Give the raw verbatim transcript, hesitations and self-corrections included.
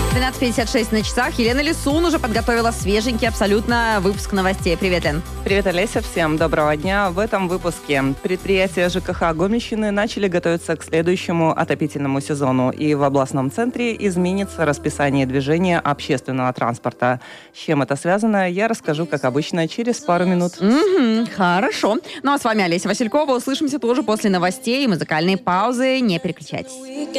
двенадцать пятьдесят шесть на часах. Елена Лисун уже подготовила свеженький абсолютно выпуск новостей. Привет, Лен. Привет, Олеся. Всем доброго дня. В этом выпуске предприятия ЖКХ Гомельщины начали готовиться к следующему отопительному сезону. И в областном центре изменится расписание движения общественного транспорта. С чем это связано, я расскажу, как обычно, через пару минут. Угу, хорошо. Ну а с вами Олеся Василькова. Услышимся тоже после новостей и музыкальной паузы. Не переключайтесь.